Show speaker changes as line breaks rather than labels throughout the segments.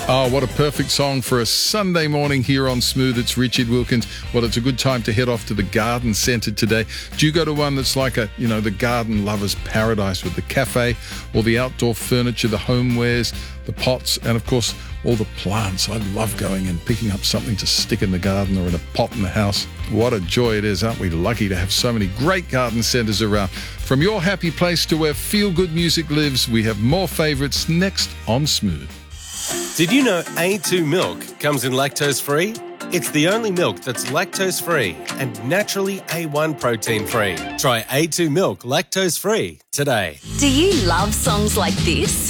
Oh, what a perfect song for a Sunday morning here on Smooth. It's Richard Wilkins. Well, it's a good time to head off to the garden centre today. Do you go to one that's like the garden lover's paradise with the cafe, all the outdoor furniture, the homewares, the pots, and of course, all the plants. I love going and picking up something to stick in the garden or in a pot in the house. What a joy it is. Aren't we lucky to have so many great garden centres around? From your happy place to where feel-good music lives, we have more favourites next on Smooth.
Did you know A2 milk comes in lactose-free? It's the only milk that's lactose-free and naturally A1 protein-free. Try A2 milk lactose-free today.
Do you love songs like this?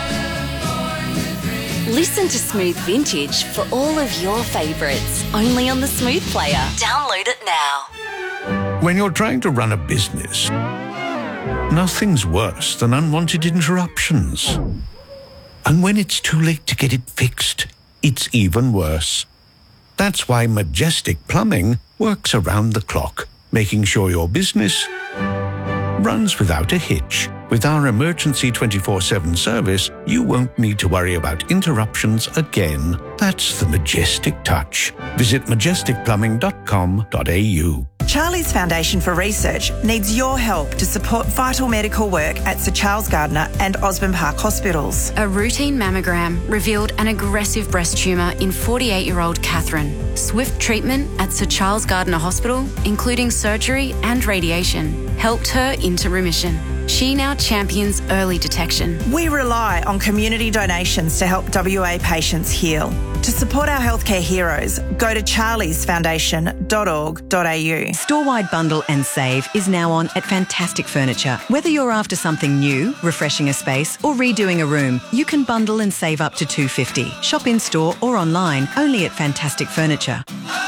Listen to Smooth Vintage for all of your favourites, only on the Smooth Player. Download it now.
When you're trying to run a business, nothing's worse than unwanted interruptions. And when it's too late to get it fixed, it's even worse. That's why Majestic Plumbing works around the clock, making sure your business runs without a hitch. With our emergency 24/7 service, you won't need to worry about interruptions again. That's the Majestic touch. Visit majesticplumbing.com.au.
Charlie's Foundation for Research needs your help to support vital medical work at Sir Charles Gardner and Osborne Park hospitals.
A routine mammogram revealed an aggressive breast tumour in 48-year-old Catherine. Swift treatment at Sir Charles Gardner Hospital, including surgery and radiation, helped her into remission. She now champions early detection.
We rely on community donations to help WA patients heal. To support our healthcare heroes, go to charliesfoundation.org.au.
Store-wide bundle and save is now on at Fantastic Furniture. Whether you're after something new, refreshing a space or redoing a room, you can bundle and save up to $250. Shop in store or online, only at Fantastic Furniture.